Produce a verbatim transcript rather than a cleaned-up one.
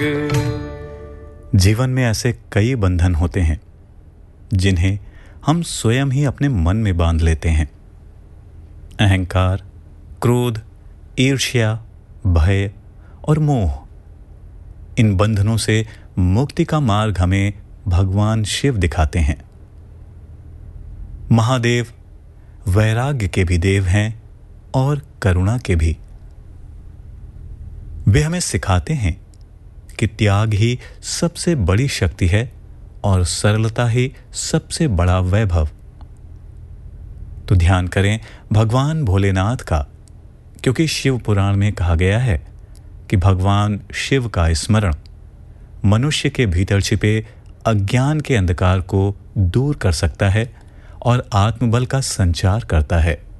जीवन में ऐसे कई बंधन होते हैं जिन्हें हम स्वयं ही अपने मन में बांध लेते हैं। अहंकार, क्रोध, ईर्ष्या, भय और मोह, इन बंधनों से मुक्ति का मार्ग हमें भगवान शिव दिखाते हैं। महादेव वैराग्य के भी देव हैं और करुणा के भी। वे हमें सिखाते हैं कि त्याग ही सबसे बड़ी शक्ति है और सरलता ही सबसे बड़ा वैभव। तो ध्यान करें भगवान भोलेनाथ का, क्योंकि शिव पुराण में कहा गया है कि भगवान शिव का स्मरण मनुष्य के भीतर छिपे अज्ञान के अंधकार को दूर कर सकता है और आत्मबल का संचार करता है।